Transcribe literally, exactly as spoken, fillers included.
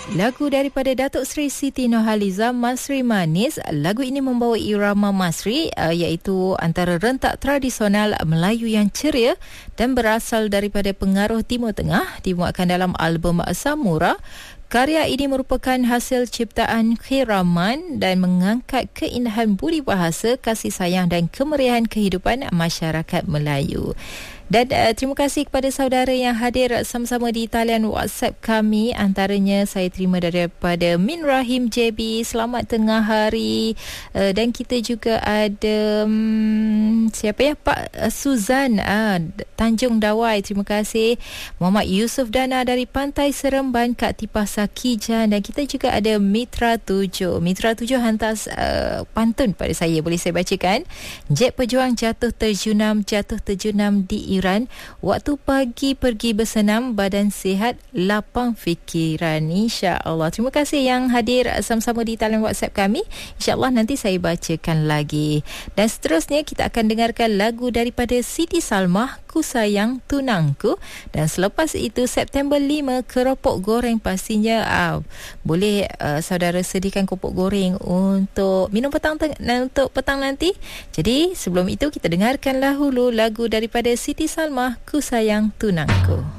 Lagu daripada Datuk Seri Siti Nurhaliza, Masri Manis. Lagu ini membawa irama Masri, uh, iaitu antara rentak tradisional Melayu yang ceria dan berasal daripada pengaruh Timur Tengah, dimuatkan dalam album Samura. Karya ini merupakan hasil ciptaan Khiraman dan mengangkat keindahan budi bahasa, kasih sayang dan kemeriahan kehidupan masyarakat Melayu. Dan uh, terima kasih kepada saudara yang hadir sama-sama di talian WhatsApp kami. Antaranya saya terima daripada Min Rahim J B, selamat tengah hari. Uh, dan kita juga ada um, siapa ya, Pak uh, Suzan uh, Tanjung Dawai, terima kasih. Muhammad Yusuf Dana dari Pantai Seremban, Kak Tipah Sakijan. Dan kita juga ada Mitra tujuh. Mitra tujuh hantar uh, pantun pada saya, boleh saya bacakan. Jet pejuang jatuh terjunam, jatuh terjunam di Iran. Waktu pagi pergi bersenam, badan sihat, lapang fikiran. InsyaAllah. Terima kasih yang hadir sama-sama di talian WhatsApp kami. InsyaAllah nanti saya bacakan lagi. Dan seterusnya kita akan dengarkan lagu daripada Siti Salmah, Ku Sayang Tunangku. Dan selepas itu September lima, keropok goreng pastinya. Ah, boleh uh, saudara sediakan keropok goreng untuk minum petang teng- untuk petang nanti. Jadi sebelum itu kita dengarkan dahulu lagu daripada Siti Salmah, Ku Sayang Tunangku.